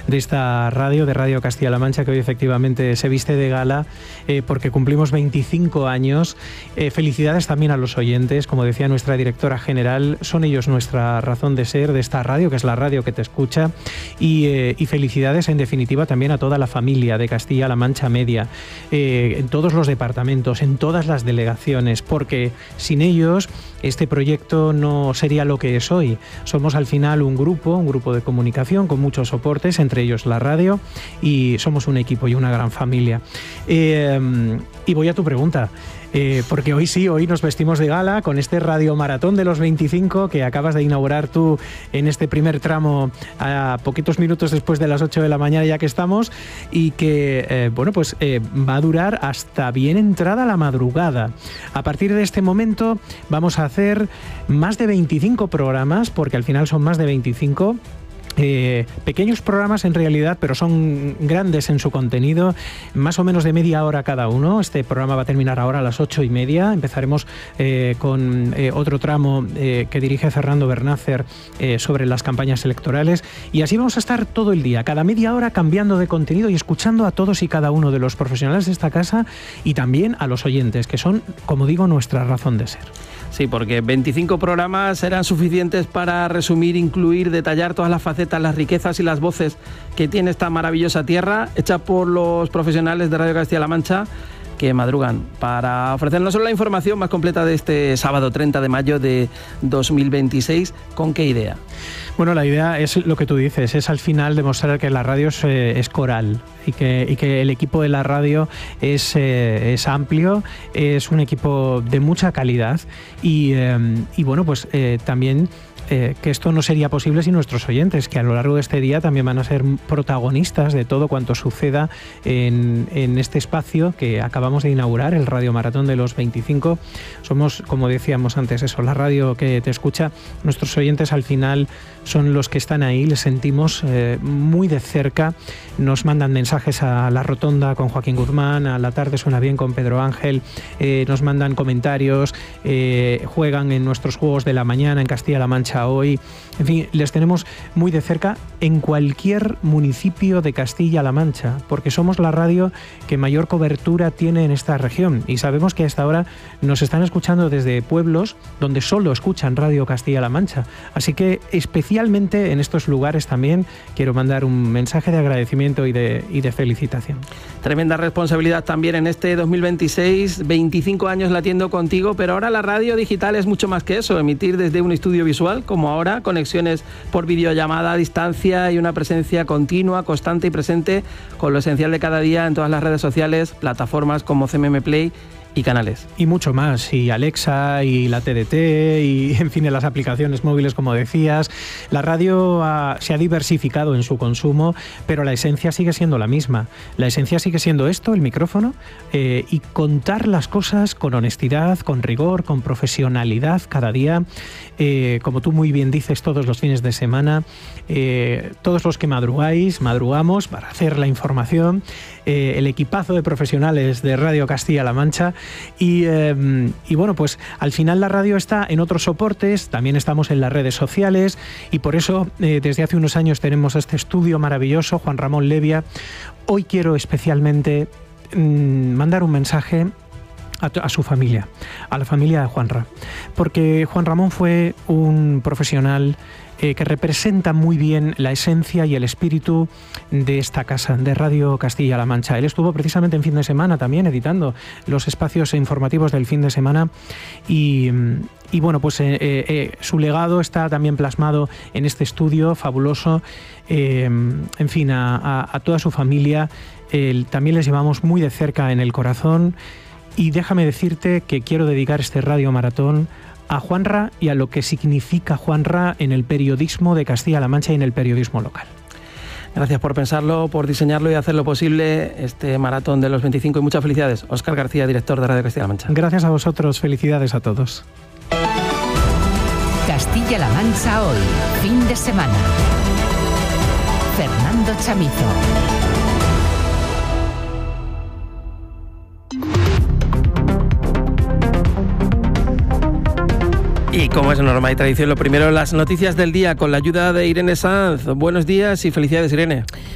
de esta radio, de Radio Castilla-La Mancha, que hoy efectivamente se viste de gala porque cumplimos 25 años. Felicidades también a los oyentes, como decía nuestra directora general, son ellos nuestra razón de ser de esta radio, que es la radio que te escucha, y felicidades en definitiva también a toda la familia de Castilla-La Mancha Media, en todos los departamentos, en todas las delegaciones, porque sin ellos este proyecto no sería lo que es hoy. Somos al final un grupo de comunicación con muchos soportes, entre ellos la radio, y somos un equipo y una gran familia. Y voy a tu pregunta. Porque hoy nos vestimos de gala con este Radio Maratón de los 25 que acabas de inaugurar tú en este primer tramo a poquitos minutos después de las 8 de la mañana ya que estamos, y que va a durar hasta bien entrada la madrugada. A partir de este momento vamos a hacer más de 25 programas, porque al final son más de 25 pequeños programas en realidad, pero son grandes en su contenido, más o menos de media hora cada uno. Este programa va a terminar ahora a las 8:30. Empezaremos con otro tramo que dirige Fernando Bernácer sobre las campañas electorales, y así vamos a estar todo el día, cada media hora, cambiando de contenido y escuchando a todos y cada uno de los profesionales de esta casa y también a los oyentes, que son, como digo, nuestra razón de ser. Sí, porque 25 programas serán suficientes para resumir, incluir, detallar todas las facetas, las riquezas y las voces que tiene esta maravillosa tierra, hecha por los profesionales de Radio Castilla-La Mancha, que madrugan para ofrecernos la información más completa de este sábado 30 de mayo de 2026. ¿Con qué idea? Bueno, la idea es lo que tú dices, es al final demostrar que la radio es coral y que el equipo de la radio es amplio, es un equipo de mucha calidad y también que esto no sería posible sin nuestros oyentes, que a lo largo de este día también van a ser protagonistas de todo cuanto suceda en este espacio que acabamos de inaugurar, el Radio Maratón de los 25. Somos, como decíamos antes, la radio que te escucha. Nuestros oyentes al final son los que están ahí, les sentimos muy de cerca, nos mandan mensajes a La Rotonda con Joaquín Guzmán, a La Tarde Suena Bien con Pedro Ángel, nos mandan comentarios, juegan en nuestros juegos de la mañana en Castilla-La Mancha Hoy. En fin, les tenemos muy de cerca en cualquier municipio de Castilla-La Mancha, porque somos la radio que mayor cobertura tiene en esta región, y sabemos que hasta ahora nos están escuchando desde pueblos donde solo escuchan Radio Castilla-La Mancha. Así que especialmente en estos lugares también quiero mandar un mensaje de agradecimiento y de felicitación. Tremenda responsabilidad también en este 2026, 25 años latiendo contigo, pero ahora la radio digital es mucho más que eso, emitir desde un estudio visual, como ahora, conexiones por videollamada a distancia y una presencia continua, constante y presente con lo esencial de cada día en todas las redes sociales, plataformas como CMM Play y canales. Y mucho más, y Alexa, y la TDT, y en fin, en las aplicaciones móviles, como decías. La radio se ha diversificado en su consumo, pero la esencia sigue siendo la misma. La esencia sigue siendo esto, el micrófono, y contar las cosas con honestidad, con rigor, con profesionalidad cada día. Como tú muy bien dices, todos los fines de semana, todos los que madrugamos para hacer la información, el equipazo de profesionales de Radio Castilla-La Mancha. Y bueno, pues al final la radio está en otros soportes, también estamos en las redes sociales, y por eso desde hace unos años tenemos este estudio maravilloso, Juan Ramón Levia. Hoy quiero especialmente mandar un mensaje a su familia, a la familia de Juanra, porque Juan Ramón fue un profesional que representa muy bien la esencia y el espíritu de esta casa, de Radio Castilla-La Mancha. Él estuvo precisamente en fin de semana también editando los espacios informativos del fin de semana y bueno, pues su legado está también plasmado en este estudio fabuloso. En fin, a toda su familia también les llevamos muy de cerca en el corazón, y déjame decirte que quiero dedicar este Radio Maratón a Juanra y a lo que significa Juanra en el periodismo de Castilla-La Mancha y en el periodismo local. Gracias por pensarlo, por diseñarlo y hacerlo posible, este maratón de los 25, y muchas felicidades. Óscar García, director de Radio Castilla-La Mancha. Gracias a vosotros, felicidades a todos. Castilla-La Mancha Hoy, fin de semana. Fernando Chamizo. Y como es norma y tradición, lo primero, las noticias del día con la ayuda de Irene Sanz. Buenos días y felicidades, Irene.